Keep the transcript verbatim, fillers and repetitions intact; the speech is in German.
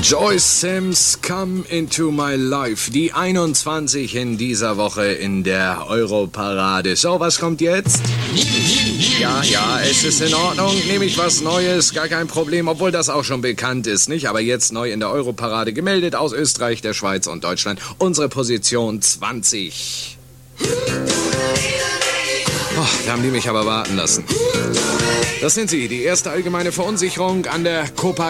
Joyce Sims, Come Into My Life. Die einundzwanzig in dieser Woche in der Europarade. So, was kommt jetzt? Ja, ja, es ist in Ordnung. Nehme ich was Neues, gar kein Problem, obwohl das auch schon bekannt ist, nicht? Aber jetzt neu in der Europarade gemeldet aus Österreich, der Schweiz und Deutschland. Unsere Position zwanzig. Oh, da haben die mich aber warten lassen. Das sind sie, die erste allgemeine Verunsicherung an der Copa